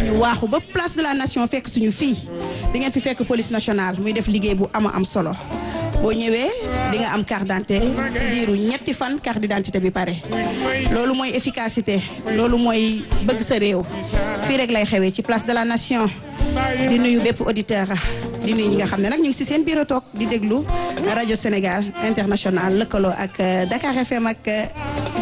ñu waaxu ba place de la nation fekk suñu fii di ngeen fi fekk police nationale muy def liggéey bu am solo boo ñëwee di nga am carte d'identité si diiru ñetti fan carte d'identité bi pare loolu mooy efficacité loolu mooy bëgg sa réew fii rek lay xewee ci place de la nation di nuyu bépp auditeur di nuyu ñi nga xam ne nag ñu ngi si seen bureau toog di déglu rajo Sénégal international lëkkaloo ak Dakar FM ak